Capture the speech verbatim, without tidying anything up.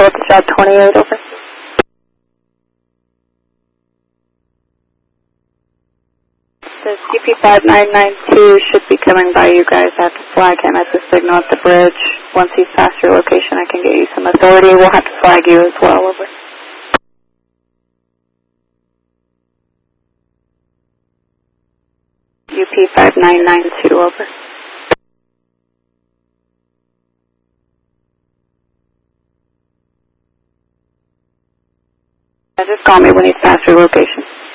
Patrol to job twenty-eight, over. Says U P five nine nine two should be coming by you guys. I have to flag him at the signal at the bridge. Once he's past your location, I can get you some authority. We'll have to flag you as well, over. U P five nine nine two, over. Just call me when he's past your location.